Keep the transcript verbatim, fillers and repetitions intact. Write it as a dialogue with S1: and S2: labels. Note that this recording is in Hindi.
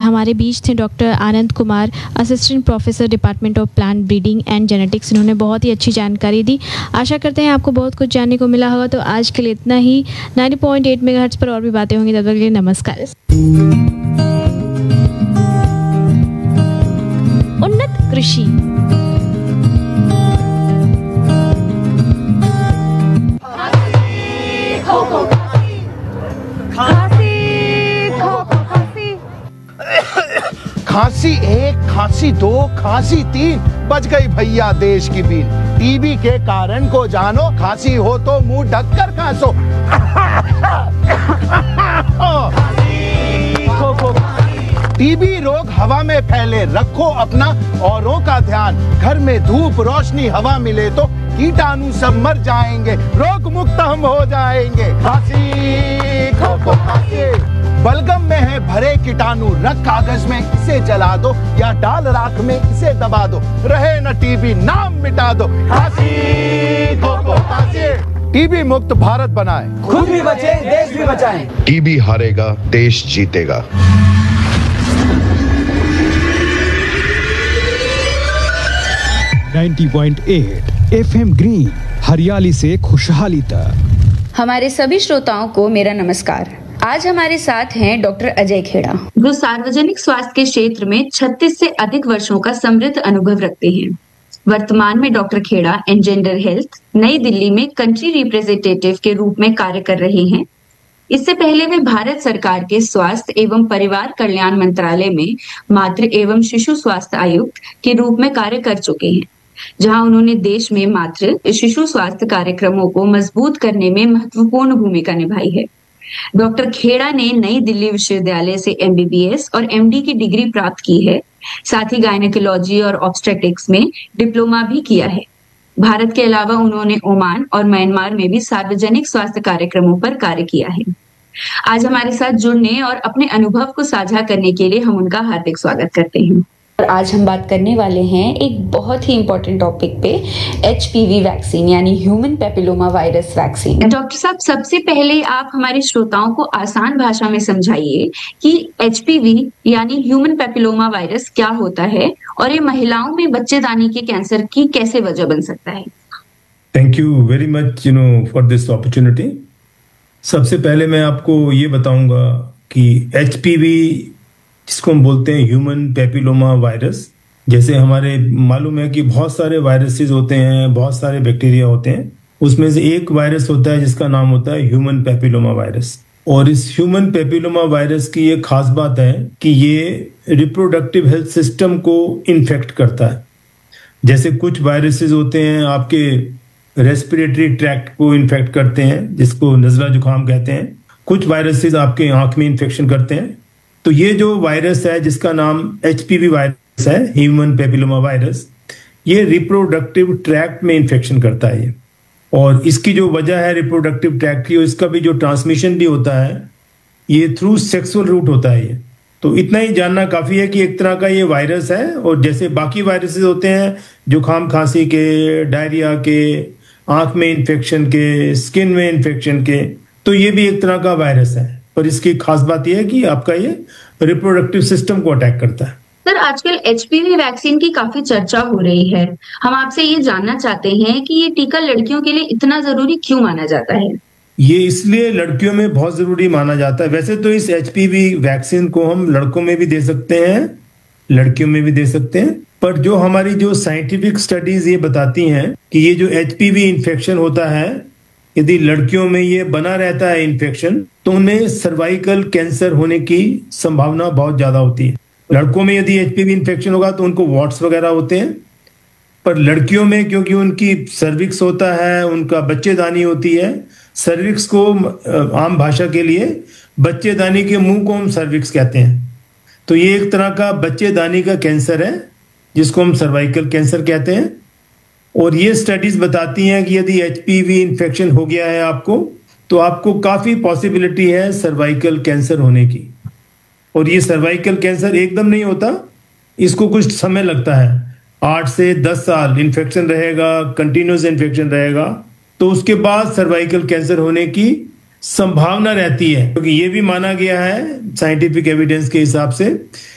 S1: हमारे बीच थे doctor Anand Kumar, assistant professor department of plant breeding and genetics. इन्होंने बहुत ही अच्छी जानकारी दी। आशा करते हैं आपको बहुत कुछ जानने को मिला होगा। तो आज के लिए इतना ही। नाइंटी पॉइंट एट मेगाहर्ट्ज़ पर और भी बातें होंगी। तब तक के लिए नमस्कार। उन्नत कृषि
S2: खांसी एक, खांसी दो, खांसी तीन, बच गई भैया देश की बीन। टीबी के कारण को जानो, खांसी हो तो मुंह ढककर खांसो। टीबी रोग हवा में फैले, रखो अपना औरों का ध्यान। घर में धूप रोशनी हवा मिले तो कीटाणु सब मर जाएंगे, रोग मुक्त हम हो जाएंगे। खांसी खो खो खांसी, बलगम में है भरे कीटाणु, रख कागज में इसे जला दो या डाल राख में इसे दबा दो, रहे न टीबी नाम मिटा दो। खांसी खो खो खांसी। टीबी मुक्त भारत बनाए,
S3: खुद भी बचे देश भी बचाएं।
S4: टीबी हारेगा देश जीतेगा।
S5: Ninety point eight FM green, हरियाली से खुशहाली तक।
S6: हमारे सभी श्रोताओं को मेरा नमस्कार। आज हमारे साथ हैं डॉक्टर अजय खेड़ा, जो सार्वजनिक स्वास्थ्य के क्षेत्र में छत्तीस से अधिक वर्षों का समृद्ध अनुभव रखते हैं। वर्तमान में डॉक्टर खेड़ा एनजेंडर हेल्थ नई दिल्ली में कंट्री रिप्रेजेंटेटिव के रूप में कार्य कर रहे हैं। इससे पहले वे भारत सरकार के स्वास्थ्य एवं परिवार कल्याण मंत्रालय में मातृ एवं शिशु स्वास्थ्य आयुक्त के रूप में कार्य कर चुके हैं, जहां उन्होंने देश में मातृ शिशु स्वास्थ्य कार्यक्रमों को मजबूत करने में महत्वपूर्ण भूमिका निभाई है। डॉक्टर खेड़ा ने नई दिल्ली विश्वविद्यालय से एमबीबीएस और एमडी की डिग्री प्राप्त की है। साथ ही गायनेकोलॉजी और ऑब्स्टेट्रिक्स में डिप्लोमा भी किया है। भारत के अलावा उन्होंने ओमान और म्यांमार में भी सार्वजनिक स्वास्थ्य कार्यक्रमों पर कार्य किया है। आज हमारे साथ जुड़ने और अपने अनुभव को साझा करने के लिए हम उनका हार्दिक स्वागत करते हैं। और आज हम बात करने वाले हैं एक बहुत ही इंपॉर्टेंट टॉपिक पे, एचपीवी वैक्सीन यानी human papilloma virus vaccine. Doctor साहब, सबसे पहले आप हमारे श्रोताओं को आसान भाषा में समझाइए कि एचपीवी यानी ह्यूमन पेपिलोमा वायरस क्या होता है और ये महिलाओं में बच्चेदानी के कैंसर की कैसे वजह बन सकता है।
S7: Thank you very much you know for this opportunity. सबसे पहले मैं आपको ये बताऊंगा कि एचपीवी जिसको हम बोलते हैं ह्यूमन पेपिलोमा वायरस, जैसे हमारे मालूम है कि बहुत सारे वायरसेस होते हैं, बहुत सारे बैक्टीरिया होते हैं, उसमें से एक वायरस होता है जिसका नाम होता है ह्यूमन पेपिलोमा वायरस। और इस ह्यूमन पेपिलोमा वायरस की ये खास बात है कि ये रिप्रोडक्टिव हेल्थ सिस्टम को इन्फेक्ट करता है। जैसे कुछ वायरसेस होते हैं आपके रेस्पिरेटरी ट्रैक्ट को इन्फेक्ट करते हैं, जिसको नज़ला जुकाम कहते हैं। कुछ वायरसेस आपके आंख में इन्फेक्शन करते हैं। तो ये जो वायरस है जिसका नाम एचपीवी वायरस है, ह्यूमन पेपिलोमा वायरस, ये रिप्रोडक्टिव ट्रैक्ट में इन्फेक्शन करता है ये। और इसकी जो वजह है रिप्रोडक्टिव ट्रैक्ट की, इसका भी जो ट्रांसमिशन भी होता है ये थ्रू सेक्सुअल रूट होता है ये। तो इतना ही जानना काफ़ी है कि एक तरह का ये वायरस है। और जैसे बाकी वायरसेस होते हैं जुकाम खांसी के, डायरिया के, आँख में इन्फेक्शन के, स्किन में इन्फेक्शन के, तो ये भी एक तरह का वायरस है। पर इसकी खास बात यह है कि आपका ये रिप्रोडक्टिव सिस्टम को अटैक करता है।
S6: सर, आजकल एचपीवी वैक्सीन की काफी चर्चा हो रही है। हम आपसे ये जानना चाहते हैं कि ये टीका लड़कियों के लिए इतना जरूरी क्यों माना जाता है।
S7: ये इसलिए लड़कियों में बहुत जरूरी माना जाता है। वैसे तो इस एचपीवी वैक्सीन को हम लड़कों में भी दे सकते हैं, लड़कियों में भी दे सकते हैं, पर जो हमारी जो साइंटिफिक स्टडीज ये बताती हैं कि ये जो एचपीवी इन्फेक्शन होता है, यदि लड़कियों में ये बना रहता है इन्फेक्शन, तो उन्हें सर्वाइकल कैंसर होने की संभावना बहुत ज्यादा होती है। लड़कों में यदि एचपीवी इन्फेक्शन होगा तो उनको वॉट्स वगैरह होते हैं, पर लड़कियों में क्योंकि उनकी सर्विक्स होता है, उनका बच्चेदानी होती है। सर्विक्स को आम भाषा के लिए बच्चेदानी के मुंह को हम सर्विक्स कहते हैं। तो ये एक तरह का बच्चेदानी का कैंसर है जिसको हम सर्वाइकल कैंसर कहते हैं। और ये स्टडीज बताती हैं कि यदि एचपीवी इन्फेक्शन हो गया है आपको, तो आपको काफ़ी पॉसिबिलिटी है सर्वाइकल कैंसर होने की। और ये सर्वाइकल कैंसर एकदम नहीं होता, इसको कुछ समय लगता है। आठ से दस साल इन्फेक्शन रहेगा, कंटिन्यूस इन्फेक्शन रहेगा, तो उसके बाद सर्वाइकल कैंसर होने की संभावना रहती है। क्योंकि ये भी माना गया है साइंटिफिक एविडेंस के हिसाब से